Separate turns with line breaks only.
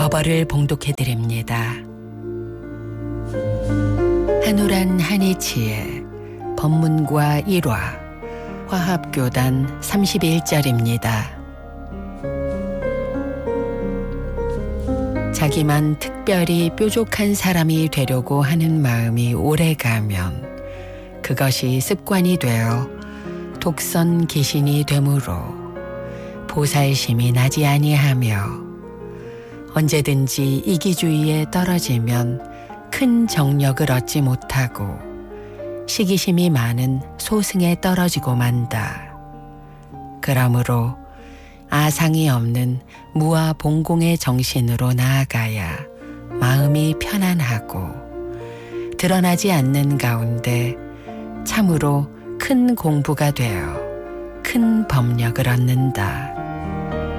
법어를 봉독해드립니다. 한우란 한이치의 법문과 일화 화합교단 31절입니다. 자기만 특별히 뾰족한 사람이 되려고 하는 마음이 오래가면 그것이 습관이 되어 독선 기신이 되므로 보살심이 나지 아니하며 언제든지 이기주의에 떨어지면 큰 정력을 얻지 못하고 시기심이 많은 소승에 떨어지고 만다. 그러므로 아상이 없는 무아 봉공의 정신으로 나아가야 마음이 편안하고 드러나지 않는 가운데 참으로 큰 공부가 되어 큰 법력을 얻는다.